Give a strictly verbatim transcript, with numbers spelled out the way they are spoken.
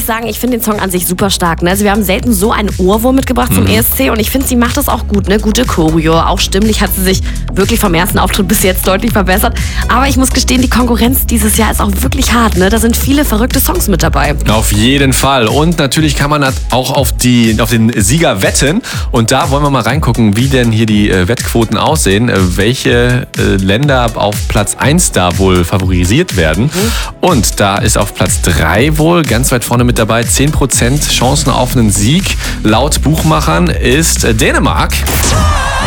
sagen, ich finde den Song an sich super stark. Ne? Also wir haben selten so einen Ohrwurm mitgebracht zum Mhm. E S C und ich finde, sie macht das auch gut. Ne? Gute Choreo, auch stimmlich hat sie sich wirklich vom ersten Auftritt bis jetzt deutlich verbessert. Aber ich muss gestehen, die Konkurrenz dieses Jahr ist auch wirklich hart. Ne? Da sind viele verrückte Songs mit dabei. Auf jeden Fall. Und natürlich kann man auch auf, die, auf den Sieger wetten. Und da wollen wir mal reingucken, wie denn hier die äh, Wettquoten aussehen. Äh, welche äh, Länder auf Platz eins da wohl favorisiert werden. Mhm. Und da ist auf Platz drei wohl ganz weit vorne mit dabei. zehn Prozent Chancen auf einen Sieg laut Buchmachern ist äh, Dänemark.